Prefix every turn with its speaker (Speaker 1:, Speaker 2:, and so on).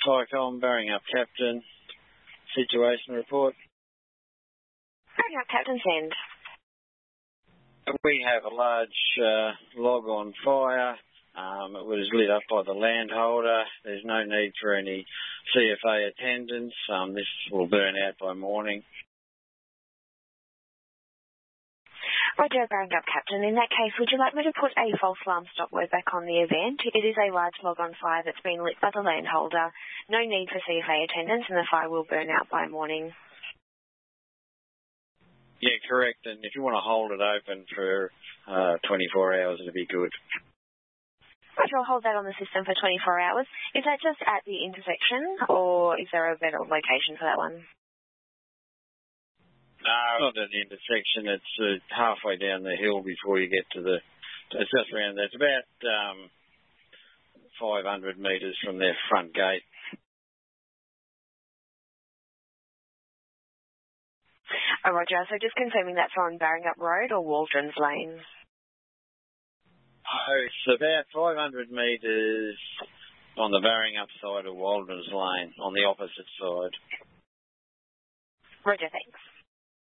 Speaker 1: FICOM, Barringup Captain. Situation report.
Speaker 2: Barringup Captain, send.
Speaker 1: We have a large log on fire. It was lit up by the landholder. There's no need for any CFA attendance. This will burn out by morning.
Speaker 2: Roger, Barringup Captain. In that case, would you like me to put a false alarm stop word back on the event? It is a large log on fire that's been lit by the landholder. No need for CFA attendance, and the fire will burn out by morning.
Speaker 1: Yeah, correct. And if you want to hold it open for 24 hours, it'd be good.
Speaker 2: Roger, I'll hold that on the system for 24 hours. Is that just at the intersection, or is there a better location for that one?
Speaker 1: No, not at the intersection. It's halfway down the hill before you get to the... It's just around there. It's about 500 metres from their front gate.
Speaker 2: Oh, Roger. So just confirming that's on Barringup Road or Waldron's Lane?
Speaker 1: Oh, it's about 500 metres on the Barringup side of Waldron's Lane, on the opposite side.
Speaker 2: Roger, thanks.